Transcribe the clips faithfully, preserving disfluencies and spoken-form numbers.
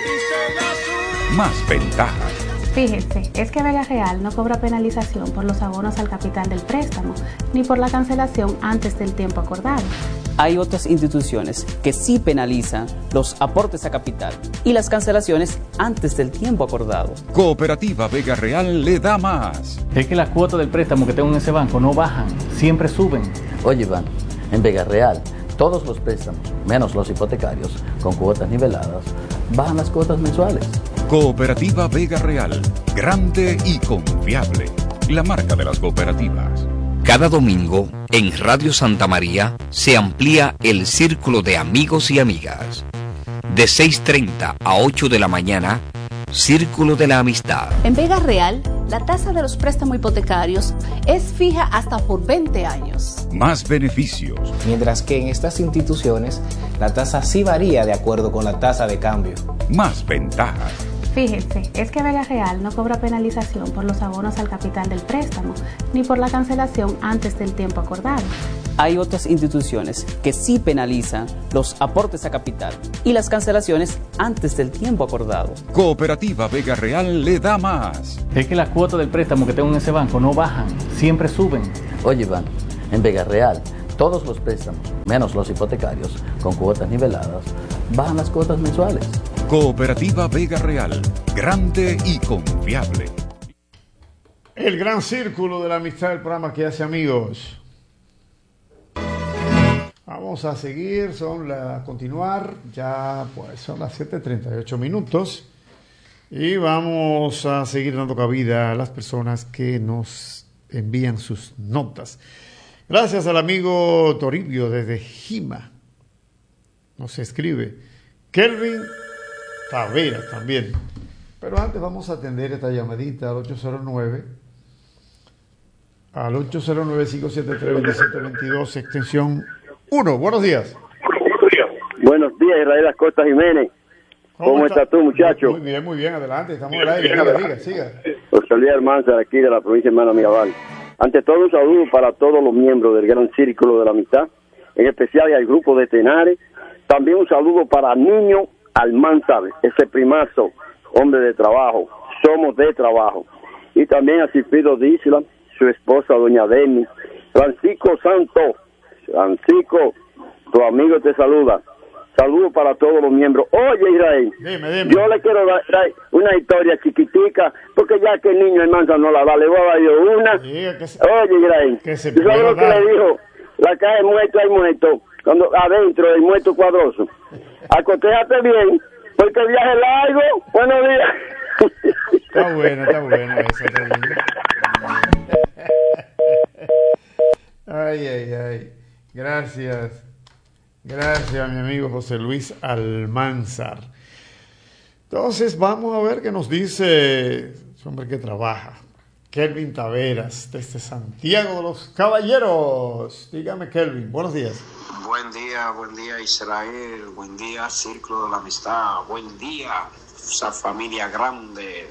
Más ventajas. Fíjense, es que Vega Real no cobra penalización por los abonos al capital del préstamo, ni por la cancelación antes del tiempo acordado. Hay otras instituciones que sí penalizan los aportes a capital y las cancelaciones antes del tiempo acordado. Cooperativa Vega Real le da más. Es que las cuotas del préstamo que tengo en ese banco no bajan, siempre suben. Oye, Iván, en Vega Real, todos los préstamos, menos los hipotecarios, con cuotas niveladas, bajan las cuotas mensuales. Cooperativa Vega Real, grande y confiable. La marca de las cooperativas. Cada domingo, en Radio Santa María, se amplía el círculo de amigos y amigas. De seis y media a ocho de la mañana, Círculo de la Amistad. En Vega Real, la tasa de los préstamos hipotecarios es fija hasta por veinte años. Más beneficios. Mientras que en estas instituciones, la tasa sí varía de acuerdo con la tasa de cambio. Más ventajas. Fíjense, es que Vega Real no cobra penalización por los abonos al capital del préstamo, ni por la cancelación antes del tiempo acordado. Hay otras instituciones que sí penalizan los aportes a capital y las cancelaciones antes del tiempo acordado. Cooperativa Vega Real le da más. Es que las cuotas del préstamo que tengo en ese banco no bajan, siempre suben. Oye, Iván, en Vega Real, todos los préstamos, menos los hipotecarios, con cuotas niveladas, bajan las cuotas mensuales. Cooperativa Vega Real, grande y confiable. El gran círculo de la amistad, el programa que hace amigos. Vamos a seguir, son la, a continuar, ya pues son las siete y treinta y ocho minutos y vamos a seguir dando cabida a las personas que nos envían sus notas. Gracias al amigo Toribio desde Jima, nos escribe Kelvin Taveras también. Pero antes vamos a atender esta llamadita al ocho cero nueve, al ocho cero nueve, cinco siete tres, dos siete dos dos, extensión uno. Buenos días. Buenos días, Israel Acosta Jiménez. ¿Cómo, ¿Cómo está? estás tú, muchacho? Muy bien, muy bien, adelante. Estamos al aire. Diga, diga, siga. José Luis Almanzar, aquí de la provincia de Hermana Mirabal. Ante todo, un saludo para todos los miembros del Gran Círculo de la Amistad, en especial al grupo de Tenares. También un saludo para Niño Almanzar, ese primazo, hombre de trabajo. Somos de trabajo. Y también a Cifrido Dísla, su esposa, doña Demi. Francisco Santos. Francisco, tu amigo te saluda. Saludos para todos los miembros. Oye, Israel, dime, dime. Yo le quiero dar, dar una historia chiquitica, porque ya que el niño Almanzar no la da, le voy a dar yo una. Sí, que se, Oye, Israel, que se ¿tú sabes lo que dar? le dijo? La caja de muerto al muerto, cuando adentro del muerto cuadroso. Acotéjate bien, porque el viaje es largo. Buenos días. Está bueno, está bueno eso. Está bien. Ay, ay, ay. Gracias. Gracias, mi amigo José Luis Almanzar. Entonces, vamos a ver qué nos dice ese hombre que trabaja. Kelvin Taveras, desde Santiago de los Caballeros. Dígame, Kelvin, buenos días. Buen día, buen día, Israel. Buen día, Círculo de la Amistad. Buen día, esa familia grande.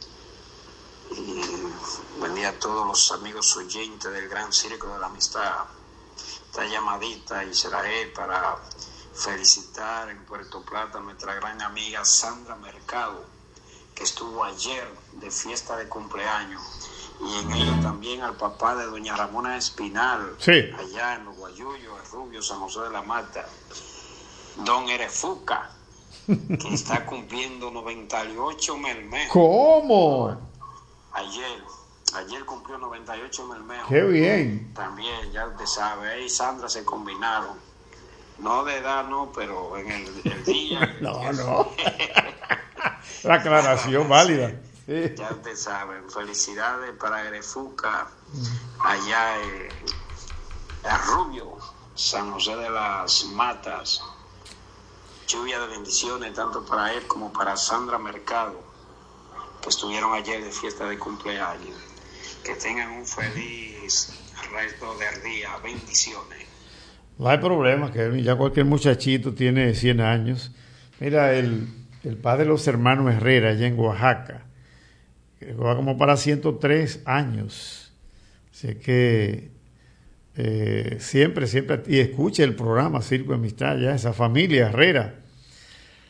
Y buen día a todos los amigos oyentes del Gran Círculo de la Amistad. Esta llamadita, Israel, para felicitar en Puerto Plata a nuestra gran amiga Sandra Mercado, que estuvo ayer de fiesta de cumpleaños, y en ello también al papá de doña Ramona Espinal, sí, allá en los Guayuyos, el Rubio, San José de la Mata, don Erefuca, que está cumpliendo noventa y ocho melmejos. ¿Cómo? Ayer. Ayer cumplió noventa y ocho melmejos. ¡Qué bien! También, ya usted sabe, él y Sandra se combinaron. No de edad, no, pero en el, el día. no, no. La aclaración válida. Sí. Ya usted sabe. Felicidades para Erefuca, allá en, en Rubio, San José de las Matas. Lluvia de bendiciones, tanto para él como para Sandra Mercado, que estuvieron ayer de fiesta de cumpleaños. Que tengan un feliz resto del día. Bendiciones. No hay problema, que ya cualquier muchachito tiene cien años. Mira, el, el padre de los hermanos Herrera, allá en Oaxaca, que va como para ciento tres años. Así que eh, siempre, siempre, y escuche el programa Circo de Amistad, ya esa familia Herrera.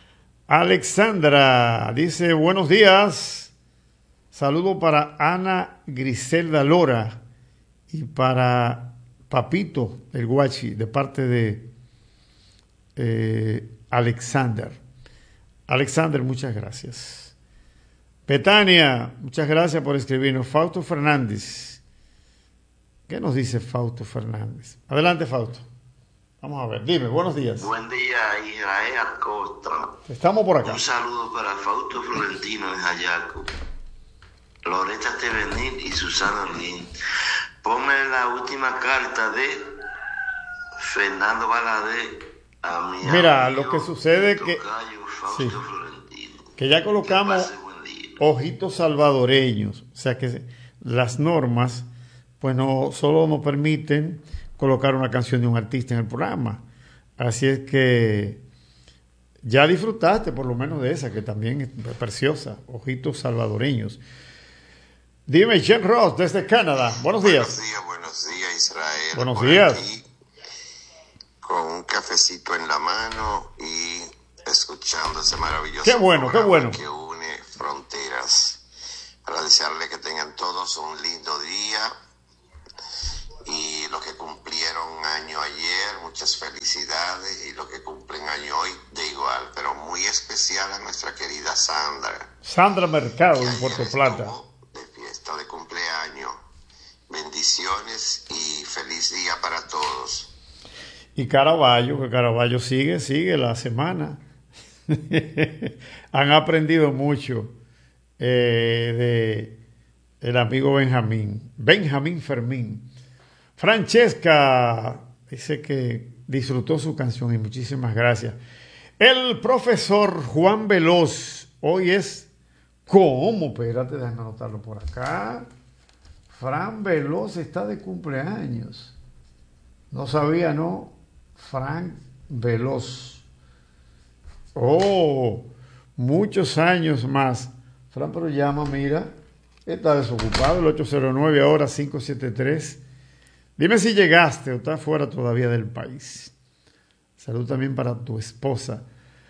Alexandra dice, buenos días. Saludo para Ana Griselda Lora y para Papito el Guachi, de parte de eh, Alexander. Alexander, muchas gracias. Betania, muchas gracias por escribirnos. Fausto Fernández. ¿Qué nos dice Fausto Fernández? Adelante, Fausto. Vamos a ver, dime, buenos días. Buen día, Israel Acosta. Estamos por acá. Un saludo para Fausto Florentino de Jayaco, Loreta Tevenil y Susana Orlín. Ponme la última carta de Fernando Valadez a mi Mira, amigo, lo que sucede es que, sí, que ya colocamos ojitos salvadoreños, o sea que las normas pues no solo nos permiten colocar una canción de un artista en el programa, así es que ya disfrutaste por lo menos de esa, que también es preciosa, ojitos salvadoreños. Dime, Jen Ross, desde Canadá. Buenos días. Buenos días, buenos días, Israel. Buenos Por días. Aquí, con un cafecito en la mano y escuchando ese maravilloso Qué bueno, qué bueno. que une fronteras. Para desearle que tengan todos un lindo día y los que cumplieron año ayer, muchas felicidades, y los que cumplen año hoy de igual, pero muy especial a nuestra querida Sandra. Sandra Mercado en Puerto Plata. De fiesta de cumpleaños. Bendiciones y feliz día para todos. Y Caraballo, que Caraballo sigue, sigue la semana. Han aprendido mucho eh, de el amigo Benjamín, Benjamín Fermín. Francesca dice que disfrutó su canción y muchísimas gracias. El profesor Juan Veloz, hoy es, ¿cómo? Espérate, déjame anotarlo por acá. Fran Veloz está de cumpleaños. No sabía, ¿no? Fran Veloz. Oh, muchos años más. Fran, pero llama, mira. Está desocupado, el ocho cero nueve, ahora cinco siete tres. Dime si llegaste o estás fuera todavía del país. Salud también para tu esposa.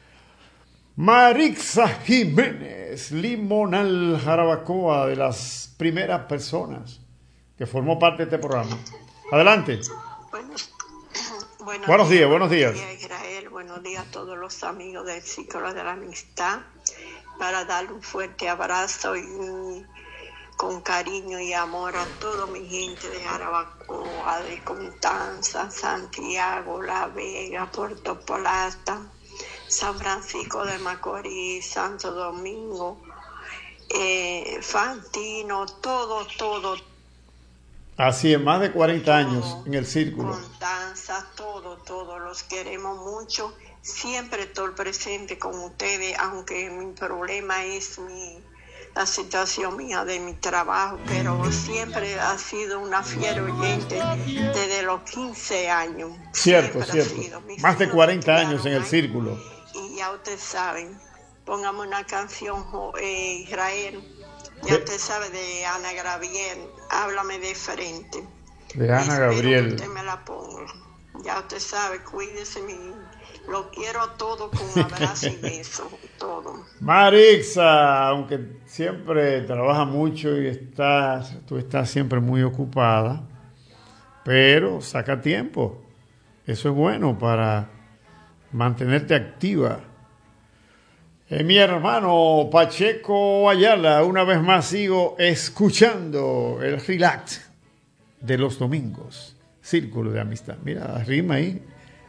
Marixa Jiménez, Limonal Jarabacoa, de las primeras personas que formó parte de este programa. Adelante. Buenos, buenos, buenos días, días, buenos días. Buenos días, Israel. Buenos días a todos los amigos del Círculo de la Amistad. Para darle un fuerte abrazo y un, con cariño y amor a toda mi gente de Jarabacoa, de Constanza, Santiago, La Vega, Puerto Plata, San Francisco de Macorís, Santo Domingo, eh, Fantino, todo, todo. Así es, más de cuarenta años en el círculo. Constanza, todo, todo, los queremos mucho. Siempre estoy presente con ustedes, aunque mi problema es mi, la situación mía de mi trabajo, pero siempre ha sido una fiel oyente desde los quince años. Cierto, cierto. Más de cuarenta años en el círculo. Y ya ustedes saben, pongamos una canción, eh, Israel, ya usted sabe, de Ana Gabriel, Háblame de frente. De Ana Gabriel. Que usted me la ponga. Ya usted sabe, cuídese, mi, lo quiero a todo con abrazo y beso, todo. Marixa, aunque siempre trabaja mucho y estás, tú estás siempre muy ocupada, pero saca tiempo. Eso es bueno para mantenerte activa. Eh, mi hermano Pacheco Ayala, una vez más sigo escuchando el relax de los domingos. Círculo de Amistad. Mira, rima ahí.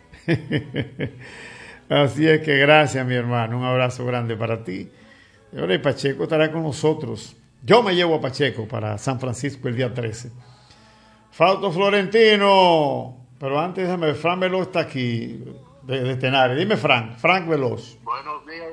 Así es que gracias, mi hermano. Un abrazo grande para ti. Y ahora Pacheco estará con nosotros. Yo me llevo a Pacheco para San Francisco el día trece. Fausto Florentino. Pero antes déjame ver, Fran Veloz está aquí. De, de Tenares. Dime, Frank. Frank Veloz. Buenos días.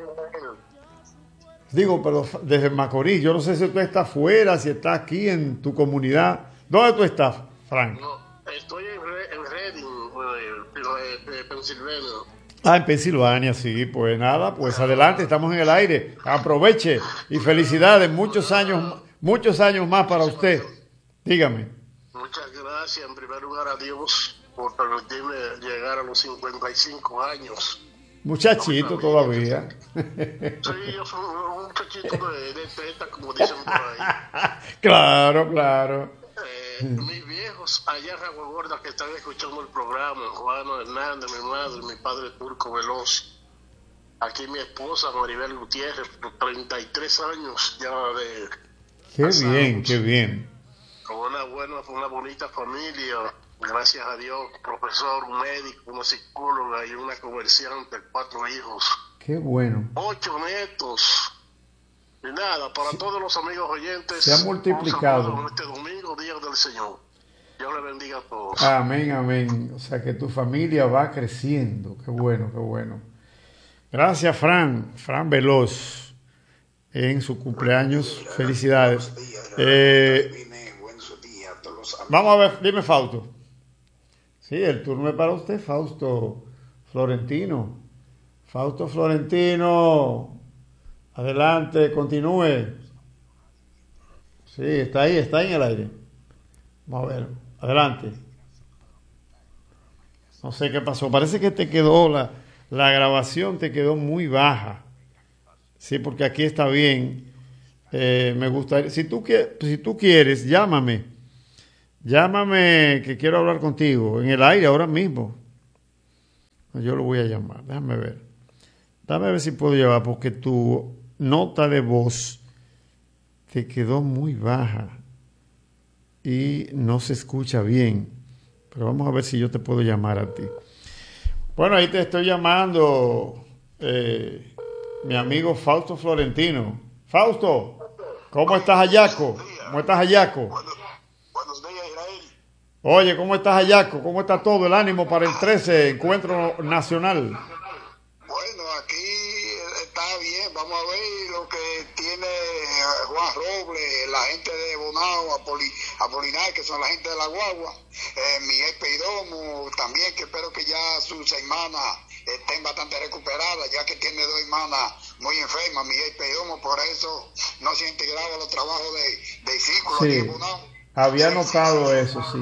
Digo, pero desde Macorís. Yo no sé si tú estás fuera, si estás aquí en tu comunidad. ¿Dónde tú estás, Frank? No, estoy en, en Reading, eh, Pensilvania. Ah, en Pensilvania, sí. Pues nada, pues adelante, estamos en el aire. Aproveche y felicidades. Muchos años, muchos años más para usted. Dígame. Muchas gracias, en primer lugar, a Dios por permitirme llegar a los cincuenta y cinco años. Muchachito todavía. Sí, yo soy un muchachito de, de teta, como dicen por ahí. Claro, claro. Eh, mis viejos allá en Agua Gorda que están escuchando el programa, Juan Hernández, mi madre, mi padre Turco Veloz. Aquí mi esposa Maribel Gutiérrez, por treinta y tres años ya de... Qué pasados. Bien, qué bien. Con una buena, una bonita familia, gracias a Dios, profesor, un médico, una psicóloga y una comerciante, cuatro hijos. Qué bueno. Ocho nietos. Y nada, para sí. todos los amigos oyentes. Se ha multiplicado. Un este domingo, Día del Señor. Dios le bendiga a todos. Amén, amén. O sea que tu familia va creciendo. Qué bueno, qué bueno. Gracias, Fran. Fran Veloz. En su cumpleaños. Felicidades. Eh, vamos a ver, dime, Fausto. Sí, el turno es para usted, Fausto Florentino. Fausto Florentino. Adelante, continúe. Sí, está ahí, está en el aire. Vamos a ver, adelante. No sé qué pasó. Parece que te quedó la, la grabación, te quedó muy baja. Sí, porque aquí está bien. Eh, me gustaría, si tú, si tú quieres, llámame. Llámame, que quiero hablar contigo. En el aire ahora mismo. Yo lo voy a llamar. Déjame ver. Déjame ver si puedo llevar, porque tu nota de voz te quedó muy baja y no se escucha bien. Pero vamos a ver si yo te puedo llamar a ti. Bueno, ahí te estoy llamando, eh, mi amigo Fausto Florentino. Fausto, ¿cómo estás, Ayaco? ¿Cómo estás, Ayaco? Buenos días, Israel. Oye, ¿cómo estás, Ayaco? ¿Cómo está todo el ánimo para el trece, Encuentro Nacional? Bueno, aquí está bien. Vamos a ver lo que tiene Juan Robles, la gente de Bonao, Apoli, Apolinar, que son la gente de la guagua. Eh, Miguel Peidomo también, que espero que ya sus hermanas estén bastante recuperadas, ya que tiene dos hermanas muy enfermas. Miguel Peidomo, por eso no se ha integrado a los trabajos de, de círculo sí, aquí en Bonao. Había sí, notado sí, eso, sí.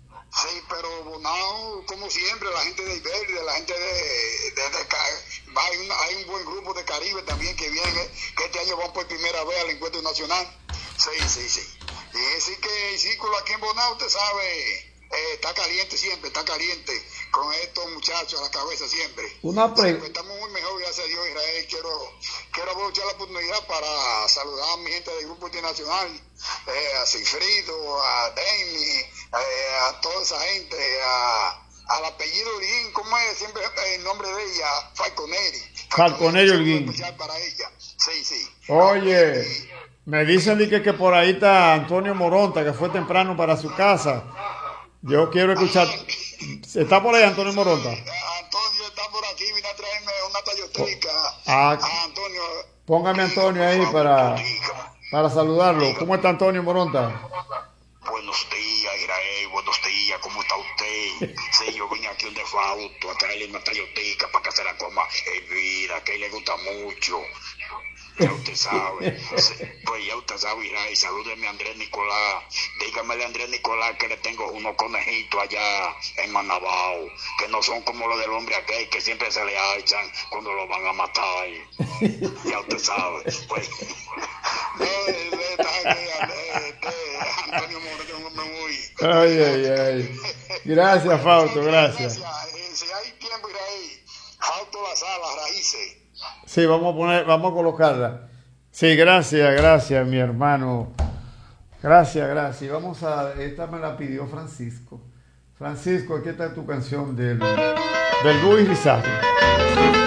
Sí, pero Bonao, como siempre, la gente de Iberde, la gente de... de, de, de hay, un, hay un buen grupo de Caribe también que viene, que este año van por primera vez al Encuentro Nacional. Sí, sí, sí. Y así que el círculo aquí en Bonao, usted sabe, eh, está caliente siempre, está caliente, con estos muchachos a la cabeza siempre. Una pre... sí, estamos muy mejor, gracias a Dios, Israel. Quiero, quiero aprovechar la oportunidad para saludar a mi gente del Grupo Internacional, eh, a Cifrido, a Denny, eh, a toda esa gente, a... al apellido Holguín, ¿cómo es siempre el nombre de ella? Falconeri. Falconeri Holguín. Para ella. Sí, sí. Oye, y, me dicen que, que por ahí está Antonio Moronta, que fue temprano para su casa. Yo quiero escuchar. ¿Está por ahí Antonio Moronta? Antonio está por aquí, vine a traerme una tayoteca. Ah, a Antonio. Póngame Antonio ahí para, para saludarlo. ¿Cómo está Antonio Moronta? Buenos días, Israel, buenos días, ¿cómo está usted? Sí, yo vine aquí donde Fausto a traerle una tayoteca para que se la coma hervida, que a él le gusta mucho. Ya usted sabe. Sí, pues ya usted sabe, Israel, salúdeme a Andrés Nicolás. Dígamele a Andrés Nicolás que le tengo unos conejitos allá en Manabao, que no son como los del hombre aquel que siempre se le echan cuando lo van a matar. Ya usted sabe. Pues, Antonio Moreno, un hombre muy... Ay, ay, ay. Gracias, Fausto, gracias. Si hay tiempo, Israel, Fausto la sala, raíces. Sí, vamos a poner, vamos a colocarla. Sí, gracias, gracias, mi hermano. Gracias, gracias. Vamos a, esta me la pidió Francisco. Francisco, aquí está tu canción del, del Luis Rizardo.